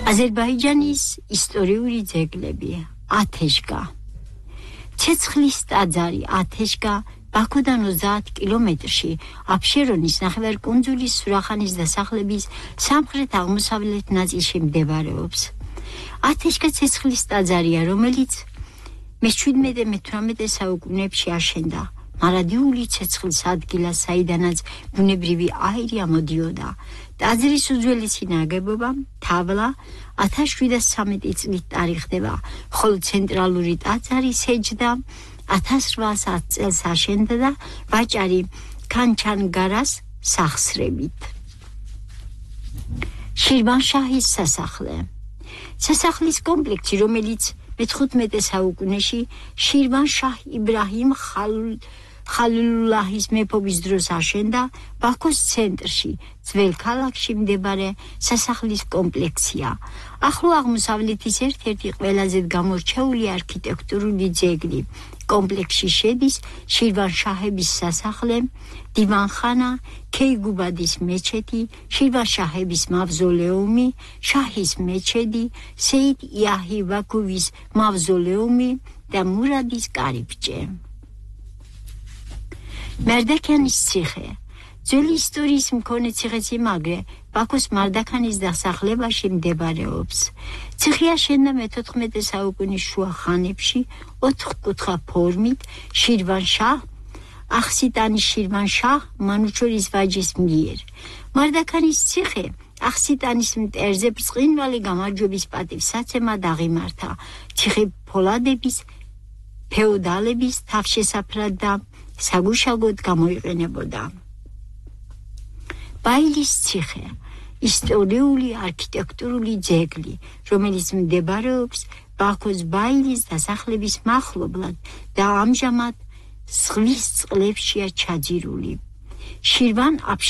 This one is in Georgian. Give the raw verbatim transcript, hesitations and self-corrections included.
აზერბაიჯანის ისტორიული ძეგლები ათეშკა ცეცხლის ტაძარი ათეშკა ბაქოდან ოცდაათ კილომეტრში აფშერონის ნახევარკუნძულის სურახანის დასახლების სამხრეთ-აღმოსავლეთ ნაწილში მდებარეობს. ათეშკა ცეცხლის ტაძარია, რომელიც მეჩვიდმეტე მეთვრამეტე საუკუნეებში აშენდა. მარადიული ცეცხლის ადგილა, საიდანაც ბუნებრივი აირი ამოდიოდა. ტაძრის უძველესი ნაგებობა თავლა ათას შვიდას ცამეტი წლით ტარიხდება, ხოლო ცენტრალური ტაძარი სეჯდა ათას რვაასათ წელს აშენდა და ვაჭარი ქანჩანგარას სახსრებით. შირვანშაჰის სასახლე სასახლის კომპლექსი, რომელიც მეთხუთმეტე საუკუნეში შირვანშაჰ იბრაჰიმ ხალულ ხალილულაჰის მეფობის დროს აშენდა, ბაქოს ცენტრში, ძველ ქალაქში მდებარე სასახლის კომპლექსია. ახლო აღმოსავლეთის ერთ-ერთი ყველაზე გამორჩეული არქიტექტურული ძეგლი. კომპლექსში შედის შირვანშაჰების სასახლე, დივანხანა, ქეიგუბადის მეჩეთი, შირვანშაჰების მავზოლეუმი, შაჰის მეჩეთი, სეიდ იაჰი ვაკუვის მავზოლეუმი და მურადის კარიბჭე. მარდაქანის ციხე ძველი ისტორიის მქონე ციხესიმაგრე ბაქოს მარდაქანის დასახლებაში მდებარეობს. ციხე აშენდა მეთოთხმეტე საუკუნის შუა ხანებში ოთხკუთხა ფორმით შირვანშაჰ ახსიტანის შირვანშაჰ მანუჩორის ვაჯის მიერ. მარდაქანის ციხე ახსიტანის მტერზე ბრწყინვალე გამარჯვების პატივსაცემად აღიმართა. ციხე ფოლადების, ფეოდალების თავშესაფრად და საგუშაგოდ გამოიყენებოდა. ბაილის ციხე ისტორიული არქიტექტურული ძეგლი, რომელიც მდებარეობს ბაქოს ბაილის დასახლების მახლობლად და ამჟამად ზღვის წყლებშია ჩაძირული. შირვან